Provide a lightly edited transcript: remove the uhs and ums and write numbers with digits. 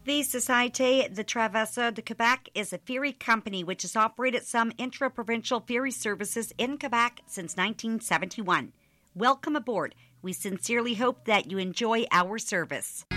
The Société de Traverseurs de Québec is a ferry company which has operated some intra-provincial ferry services in Quebec since 1971. Welcome aboard. We sincerely hope that you enjoy our service.